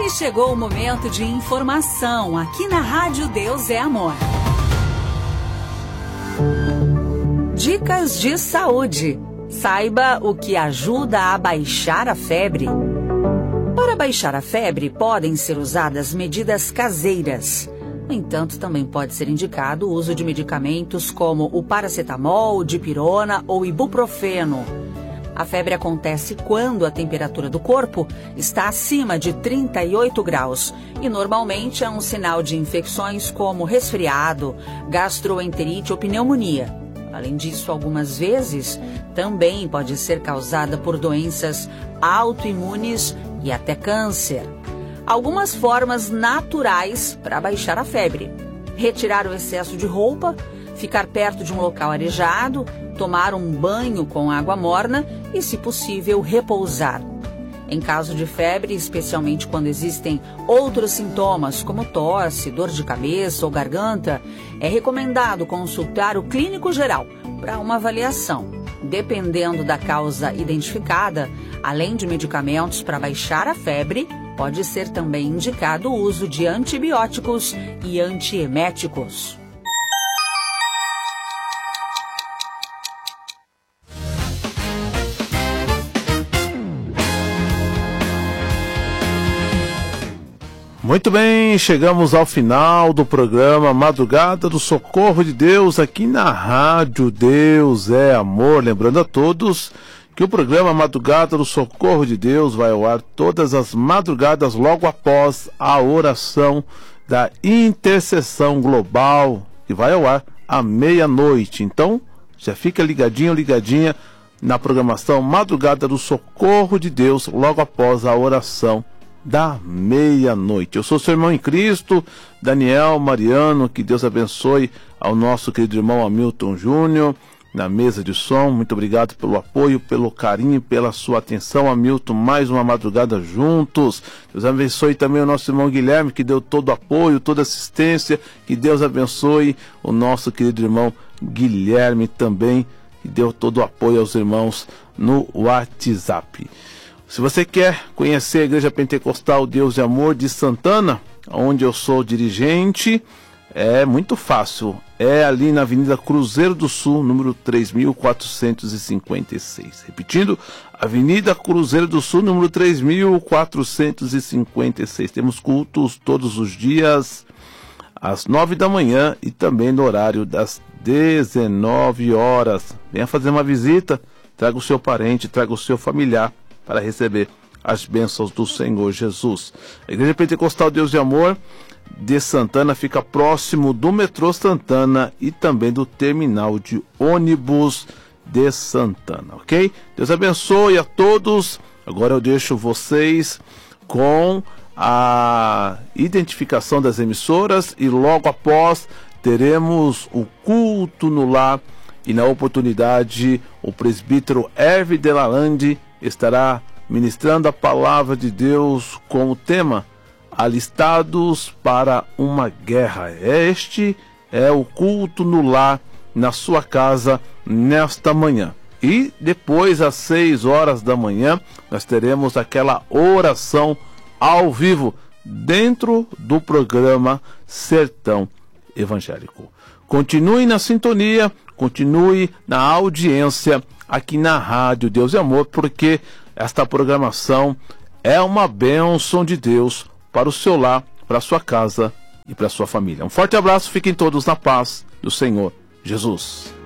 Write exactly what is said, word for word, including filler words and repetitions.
E chegou o momento de informação aqui na Rádio Deus é Amor. Dicas de saúde. Saiba o que ajuda a baixar a febre. Para baixar a febre, podem ser usadas medidas caseiras. No entanto, também pode ser indicado o uso de medicamentos como o paracetamol, dipirona ou ibuprofeno. A febre acontece quando a temperatura do corpo está acima de trinta e oito graus e normalmente é um sinal de infecções como resfriado, gastroenterite ou pneumonia. Além disso, algumas vezes também pode ser causada por doenças autoimunes e até câncer. Algumas formas naturais para baixar a febre: retirar o excesso de roupa, ficar perto de um local arejado, tomar um banho com água morna e, se possível, repousar. Em caso de febre, especialmente quando existem outros sintomas como tosse, dor de cabeça ou garganta, é recomendado consultar o clínico geral para uma avaliação. Dependendo da causa identificada, além de medicamentos para baixar a febre, pode ser também indicado o uso de antibióticos e antieméticos. Muito bem, chegamos ao final do programa Madrugada do Socorro de Deus aqui na Rádio Deus é Amor. Lembrando a todos que o programa Madrugada do Socorro de Deus vai ao ar todas as madrugadas logo após a oração da intercessão global, que vai ao ar à meia-noite. Então, já fica ligadinho, ligadinha na programação Madrugada do Socorro de Deus logo após a oração da meia-noite. Eu sou seu irmão em Cristo, Daniel Mariano. Que Deus abençoe ao nosso querido irmão Hamilton Júnior na mesa de som. Muito obrigado pelo apoio, pelo carinho, pela sua atenção, Hamilton. Mais uma madrugada juntos. Deus abençoe também o nosso irmão Guilherme, que deu todo o apoio, toda a assistência. Que Deus abençoe o nosso querido irmão Guilherme também, que deu todo o apoio aos irmãos no WhatsApp. Se você quer conhecer a Igreja Pentecostal Deus de Amor de Santana, onde eu sou dirigente, é muito fácil. É ali na Avenida Cruzeiro do Sul, número três mil quatrocentos e cinquenta e seis. Repetindo, Avenida Cruzeiro do Sul, número três mil quatrocentos e cinquenta e seis. Temos cultos todos os dias, às nove da manhã e também no horário das dezenove horas. Venha fazer uma visita, traga o seu parente, traga o seu familiar, para receber as bênçãos do Senhor Jesus. A Igreja Pentecostal Deus de Amor de Santana fica próximo do metrô Santana e também do terminal de ônibus de Santana, ok? Deus abençoe a todos. Agora eu deixo vocês com a identificação das emissoras e logo após teremos o culto no lar e na oportunidade o presbítero Hervé Delalande estará ministrando a palavra de Deus com o tema Alistados para uma Guerra. Este é o culto no lar, na sua casa, nesta manhã. E depois, às seis horas da manhã, nós teremos aquela oração ao vivo dentro do programa Sertão Evangélico. Continue na sintonia, continue na audiência aqui na Rádio Deus e Amor, porque esta programação é uma bênção de Deus para o seu lar, para a sua casa e para a sua família. Um forte abraço, fiquem todos na paz do Senhor Jesus.